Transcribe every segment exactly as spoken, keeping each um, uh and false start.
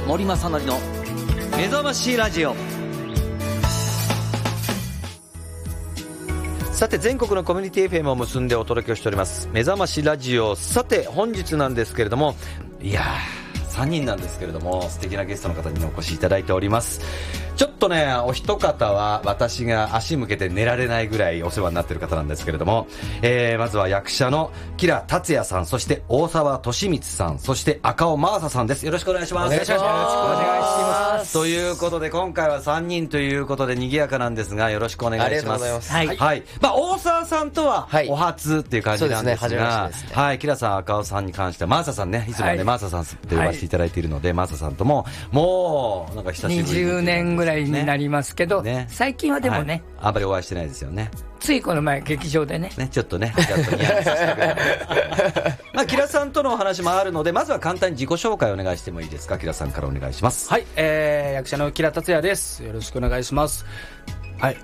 森正則の目覚ましラジオ。さて、全国のコミュニティ エフエム を結んでお届けをしております目覚ましラジオ。さて、本日なんですけれども、いやーさんにんなんですけれども、素敵なゲストの方にお越しいただいております。ちょっとね、お一方は私が足向けて寝られないぐらいお世話になっている方なんですけれども、えー、まずは役者の吉良達也さん、そして大沢利光さん、そして赤尾真麻さんです。よろしくお願いします。 お願いします。よろしくお願いします。 ということで、今回はさんにんということで賑やかなんですが、よろしくお願いします。ありがとうございます。はい、はい、まあ、大沢さんとはお初っていう感じなんですが、はい、そうですね、初めましてですね。はい、吉良さん、赤尾さんに関しては真麻さんね、いつもね、真麻さんって呼ばせていただいているので、真麻さんとももうなんか久しぶりににじゅうねんぐらいになりますけど、ね、最近はでもね、 はい、あんまりお会いしてないですよね。 ついこの前劇場でね、 ね、ちょっとね、ちょっとニヤニヤさせたぐらいまあ、吉良さんとのお話もあるので、まずは簡単に自己紹介をお願いしてもいいですか。吉良さんからお願いします。 はい、えー、役者の吉良達也です。よろしくお願いします。はい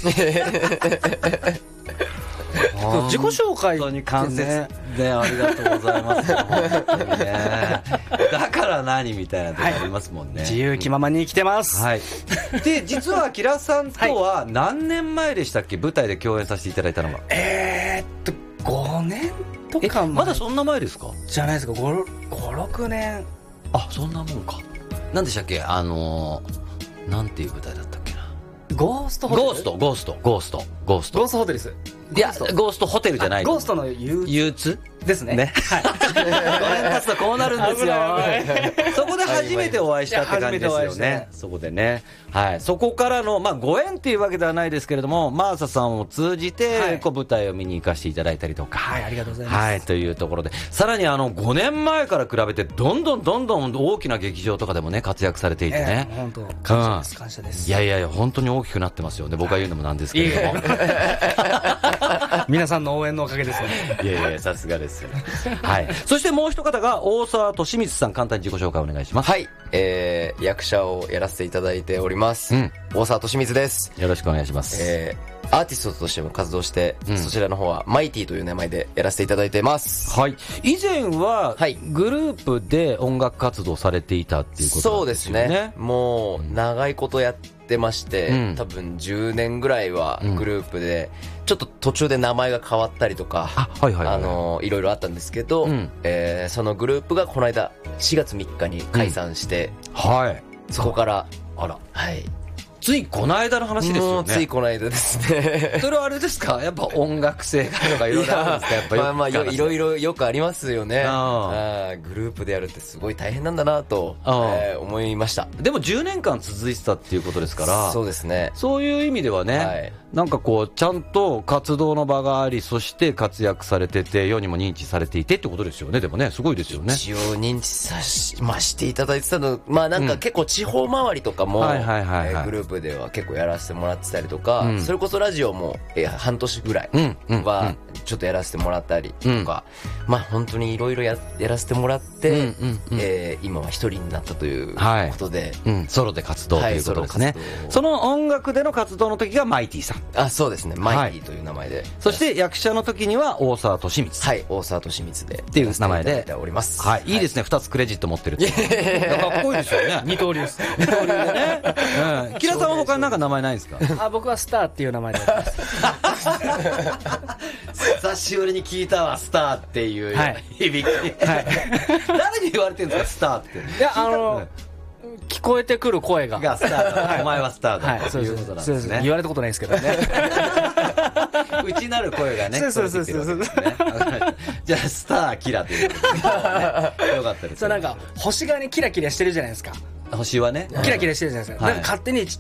自己紹介に関節でありがとうございます本当にねだから何みたいなとこありますもんね、はい、 自由気ままに生きてます、 はい、で実は吉良さんとは何年前でしたっけ、舞台で共演させていただいたのが。 えーっとごねんとか前。 まだそんな前ですか。 じゃないですか。ご、ろくねん。 あ、そんなもんか。何でしたっけ、あのー、なんていう舞台だったっけな。 ゴーストホテル。 ゴーストゴーストゴーストゴーストゴーストホテルです。 いや、ゴーストホテルじゃない。 ゴーストの憂鬱。 憂鬱ですね。 ね。はい。ごねん経つとこうなるんですよ。そこで初めてお会いしたって感じですよね。そこでね。はい。そこからの、まあ、ご縁っていうわけではないですけれども、真麻さんを通じて、こう、舞台を見に行かせていただいたりとか。 はい、ありがとうございます。 はい、というところで。さらにあの、ごねんまえから比べて、どんどんどんどん大きな劇場とかでもね、活躍されていてね。 本当、感謝です。感謝です。 いやいやいや、本当に大きくなってますよね。僕が言うのもなんですけれども。 皆さんの応援のおかげですね。 いやいや、さすがですよ。はい。そしてもう一方が大沢利光さん、簡単に自己紹介お願いします。 はい、えー、役者をやらせていただいております。うん、大沢利光です。 よろしくお願いします。 えー、アーティストとしても活動して、うん、そちらの方はマイティという名前でやらせていただいてます。 はい。以前は、はい、グループで音楽活動されていたっていうことなんですよね。 そうですね。もう長いことやって出まして、うん、多分じゅうねんぐらいはグループで、うん、ちょっと途中で名前が変わったりとか、あ、はいはいはい、あのいろいろあったんですけど、うん、えー、そのグループがこの間しがつみっかに解散して、うん、はい、そこからあら、 はい、 ついこの間の話ですよね。 ついこの間ですね。 それはあれですか、やっぱ音楽性がとかいろいろあるんですか。やっぱまあまあいろいろよくありますよね。ああ、グループでやるってすごい大変なんだなと、えー、思いました。 でもじゅうねんかん続いてたっていうことですから。 そうですね。 そういう意味ではね、はい、なんかこうちゃんと活動の場があり、そして活躍されてて、世にも認知されていてってことですよね。でもね、すごいですよね。 一応認知さし、まあ、していただいてたの、まあなんか結構地方回りとかもグループでは結構やらせてもらってたりとか、うん、それこそラジオも、えー、半年ぐらいはちょっとやらせてもらったりとか、うん、まあ本当にいろいろやらせてもらって、うんうんうん、えー、今は一人になったということで、 はい、うん、ソロで活動ということですね。はい、その音楽での活動の時がマイティさん。 あ、そうですね、マイティという名前で、はい、 そして役者の時には大沢利光。 はい、大沢利光でっていう名前でおります。 はい、いいですね、ふたつクレジット持ってるって。かっこいいですよね。 二刀流です。 二刀流でね。うん。キラさんは他になんか名前ないんですか。 あ、僕はスターっていう名前でやってます。 久しぶりに聞いたわ、スターっていう響き。はい、誰に言われてるんですか、スターって。 いや、あの聞こえてくる声ががスターだ、はい、お前はスターだ、はい、ということなんですね。 言われたことないですけどね。 内なる声がね。 そうそうそうそう。 じゃあスターキラということで、ね、よかったです。 そう、なんか星がねキラキラしてるじゃないですか。 星はねキラキラしてるじゃないですか。はい、なんか勝手に